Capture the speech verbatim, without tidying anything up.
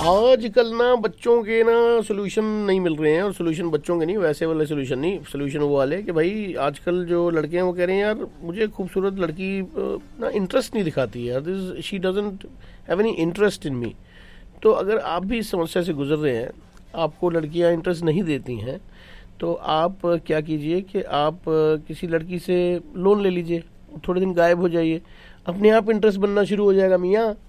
आजकल ना बच्चों के ना सोल्यूशन नहीं मिल रहे हैं, और सोल्यूशन बच्चों के नहीं, वैसे वाले सोल्यूशन नहीं, सोल्यूशन वो वाले कि भाई आजकल जो लड़के हैं वो कह रहे हैं यार मुझे खूबसूरत लड़की ना इंटरेस्ट नहीं दिखाती है यार, this she doesn't have any interest in मी। तो अगर आप भी इस समस्या से गुजर रहे हैं, आपको लड़कियां इंटरेस्ट नहीं देती हैं, तो आप क्या कीजिए कि आप किसी लड़की से लोन ले लीजिए, थोड़े दिन गायब हो जाइए, अपने आप इंटरेस्ट बनना शुरू हो जाएगा मियाँ।